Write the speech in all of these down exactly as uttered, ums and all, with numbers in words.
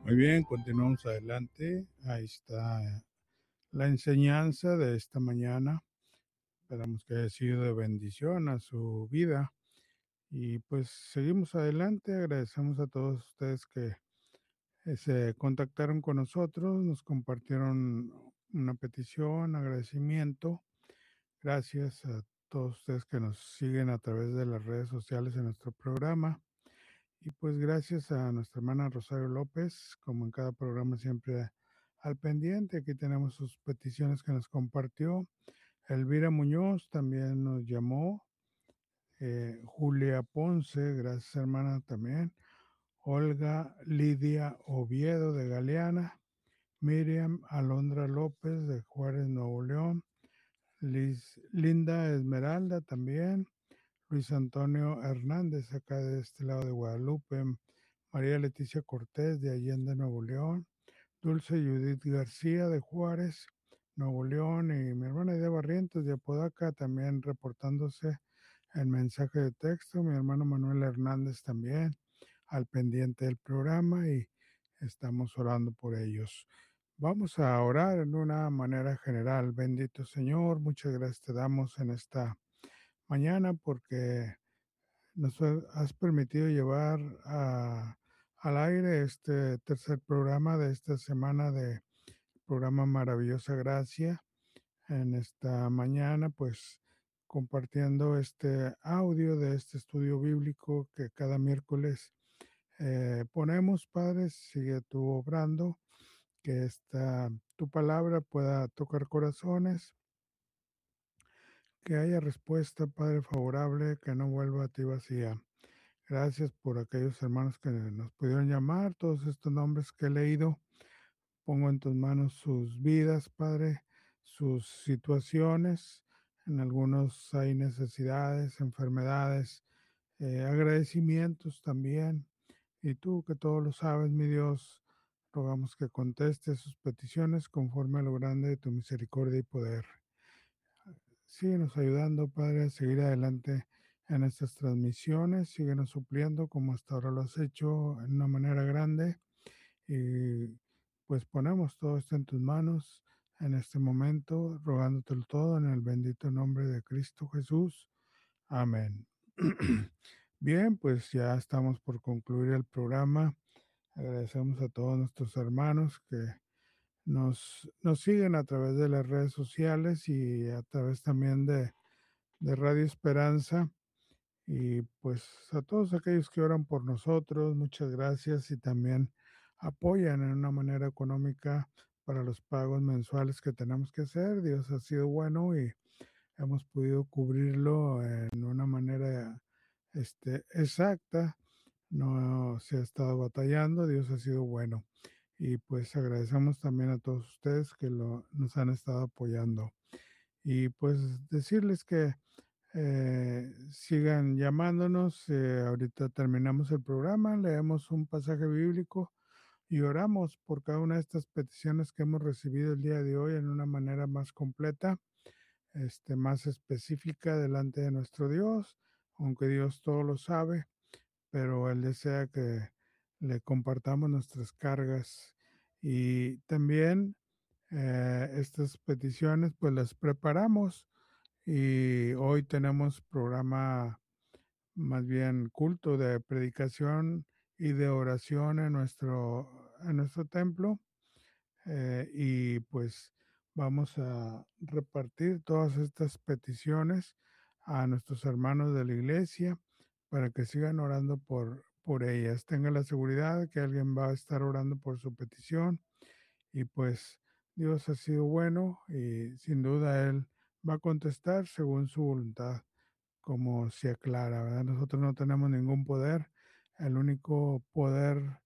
Muy bien, continuamos adelante. Ahí está la enseñanza de esta mañana. Esperamos que haya sido de bendición a su vida. Y pues seguimos adelante. Agradecemos a todos ustedes que eh, se contactaron con nosotros, nos compartieron una petición, agradecimiento. Gracias a todos ustedes que nos siguen a través de las redes sociales en nuestro programa. Y pues gracias a nuestra hermana Rosario López, como en cada programa siempre al pendiente. Aquí tenemos sus peticiones que nos compartió. Elvira Muñoz también nos llamó. Eh, Julia Ponce, gracias hermana también. Olga Lidia Oviedo de Galeana. Miriam Alondra López de Juárez, Nuevo León. Liz, Linda Esmeralda también. Luis Antonio Hernández, acá de este lado de Guadalupe. María Leticia Cortés de Allende, Nuevo León. Dulce Judith García de Juárez, Nuevo León. Y mi hermana Idea Barrientos de Apodaca también reportándose en mensaje de texto. Mi hermano Manuel Hernández también al pendiente del programa y estamos orando por ellos. Vamos a orar en una manera general. Bendito Señor, muchas gracias te damos en esta mañana porque nos has permitido llevar a, al aire este tercer programa de esta semana de programa Maravillosa Gracia. En esta mañana, pues compartiendo este audio de este estudio bíblico que cada miércoles eh, ponemos, Padre, sigue tú obrando, que esta tu palabra pueda tocar corazones, que haya respuesta, Padre, favorable, que no vuelva a ti vacía. Gracias por aquellos hermanos que nos pudieron llamar, todos estos nombres que he leído. Pongo en tus manos sus vidas, Padre, sus situaciones. En algunos hay necesidades, enfermedades, eh, agradecimientos también. Y tú que todo lo sabes, mi Dios, rogamos que contestes sus peticiones conforme a lo grande de tu misericordia y poder. Síguenos ayudando, Padre, a seguir adelante en estas transmisiones. Síguenos supliendo como hasta ahora lo has hecho en una manera grande. Y pues ponemos todo esto en tus manos en este momento, rogándotelo todo en el bendito nombre de Cristo Jesús. Amén. Bien, pues ya estamos por concluir el programa. Agradecemos a todos nuestros hermanos que nos, nos siguen a través de las redes sociales y a través también de, de Radio Esperanza. Y pues a todos aquellos que oran por nosotros, muchas gracias y también apoyan en una manera económica para los pagos mensuales que tenemos que hacer. Dios ha sido bueno y hemos podido cubrirlo en una manera este, exacta. No se ha estado batallando, Dios ha sido bueno. Y pues agradecemos también a todos ustedes que lo, nos han estado apoyando. Y pues decirles que eh, sigan llamándonos. Eh, ahorita terminamos el programa, leemos un pasaje bíblico y oramos por cada una de estas peticiones que hemos recibido el día de hoy en una manera más completa, este, más específica delante de nuestro Dios, aunque Dios todo lo sabe, pero Él desea que le compartamos nuestras cargas y también eh, estas peticiones pues las preparamos y hoy tenemos programa, más bien culto de predicación y de oración en nuestro, en nuestro templo. Eh, y pues vamos a repartir todas estas peticiones a nuestros hermanos de la iglesia para que sigan orando por, por ellas. Tenga la seguridad que alguien va a estar orando por su petición y pues Dios ha sido bueno y sin duda Él va a contestar según su voluntad, como se aclara, ¿verdad? Nosotros no tenemos ningún poder, el único poder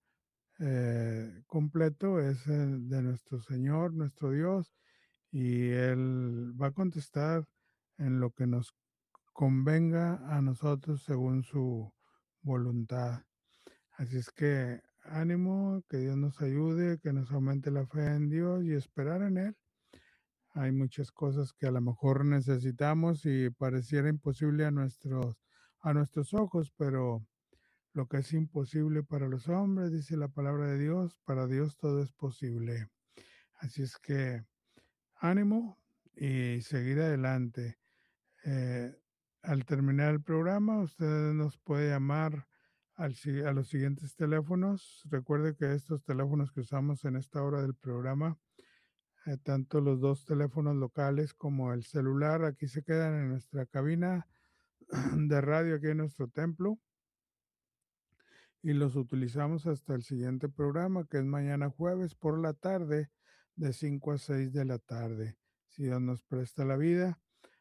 eh, completo es el de nuestro Señor, nuestro Dios, y Él va a contestar en lo que nos convenga a nosotros según su voluntad. Así es que ánimo, que Dios nos ayude, que nos aumente la fe en Dios y esperar en Él. Hay muchas cosas que a lo mejor necesitamos y pareciera imposible a nuestros, a nuestros ojos, pero lo que es imposible para los hombres, dice la palabra de Dios, para Dios todo es posible. Así es que ánimo y seguir adelante. Eh, Al terminar el programa, usted nos puede llamar al si- a los siguientes teléfonos. Recuerde que estos teléfonos que usamos en esta hora del programa, eh, tanto los dos teléfonos locales como el celular, aquí se quedan en nuestra cabina de radio, aquí en nuestro templo, y los utilizamos hasta el siguiente programa, que es mañana jueves por la tarde, de cinco a seis de la tarde, si Dios nos presta la vida.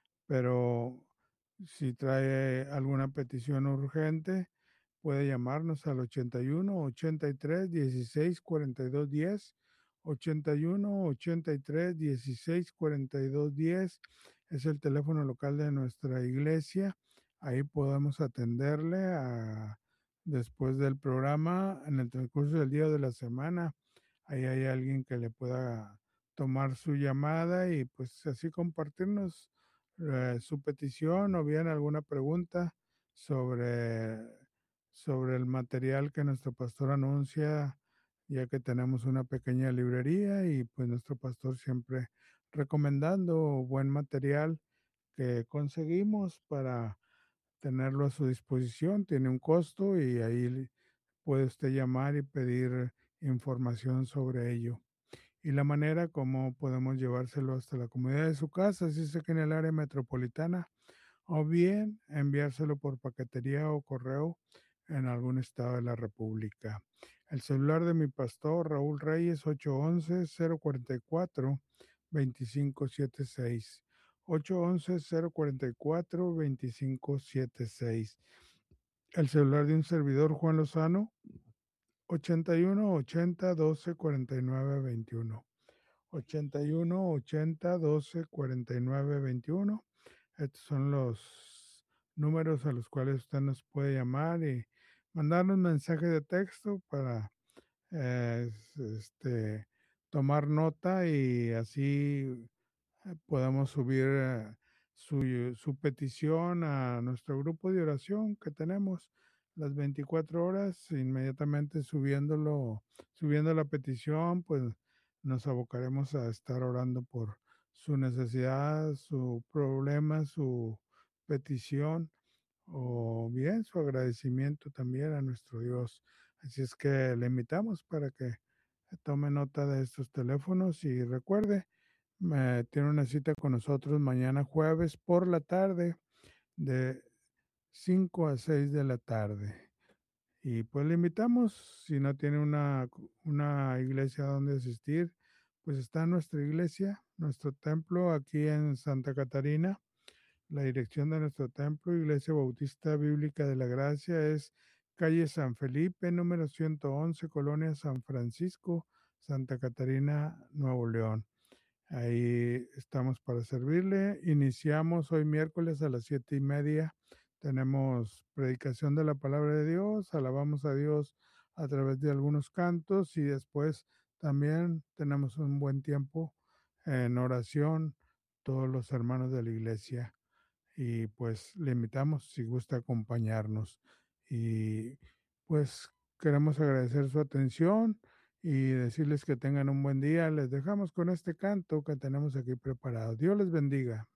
Pero si trae alguna petición urgente, puede llamarnos al ochenta y uno, ochenta y tres, dieciséis, cuarenta y dos, diez, ochenta y uno, ochenta y tres, dieciséis, cuarenta y dos, diez. Es el teléfono local de nuestra iglesia. Ahí podemos atenderle a- después del programa, en el transcurso del día o de la semana. Ahí hay alguien que le pueda tomar su llamada y pues así compartirnos eh, su petición o bien alguna pregunta sobre, sobre el material que nuestro pastor anuncia, ya que tenemos una pequeña librería y pues nuestro pastor siempre recomendando buen material que conseguimos para tenerlo a su disposición. Tiene un costo y ahí puede usted llamar y pedir información sobre ello y la manera como podemos llevárselo hasta la comunidad de su casa, si es que en el área metropolitana, o bien enviárselo por paquetería o correo en algún estado de la República. El celular de mi pastor Raúl Reyes, ocho once, cero cuarenta y cuatro, veinticinco setenta y seis. ocho once, cero cuarenta y cuatro, veinticinco setenta y seis. El celular de un servidor Juan Lozano, ochenta y uno, ochenta, doce, cuarenta y nueve, veintiuno. ochenta y uno, ochenta, doce, cuarenta y nueve, veintiuno. Estos son los números a los cuales usted nos puede llamar y mandarnos mensaje de texto para eh, este, tomar nota y así eh, podamos subir eh, su, su petición a nuestro grupo de oración que tenemos las veinticuatro horas, inmediatamente subiéndolo, subiendo la petición, pues nos abocaremos a estar orando por su necesidad, su problema, su petición o bien su agradecimiento también a nuestro Dios. Así es que le invitamos para que tome nota de estos teléfonos y recuerde, me tiene una cita con nosotros mañana jueves por la tarde de cinco a seis de la tarde. Y pues le invitamos, si no tiene una, una iglesia donde asistir, pues está nuestra iglesia, nuestro templo aquí en Santa Catarina. La dirección de nuestro templo, Iglesia Bautista Bíblica de la Gracia, es calle San Felipe, número ciento once, Colonia San Francisco, Santa Catarina, Nuevo León. Ahí estamos para servirle. Iniciamos hoy miércoles a las siete y media. Tenemos predicación de la palabra de Dios, alabamos a Dios a través de algunos cantos y después también tenemos un buen tiempo en oración, todos los hermanos de la iglesia. Y pues le invitamos si gusta acompañarnos. Y pues queremos agradecer su atención y decirles que tengan un buen día. Les dejamos con este canto que tenemos aquí preparado. Dios les bendiga.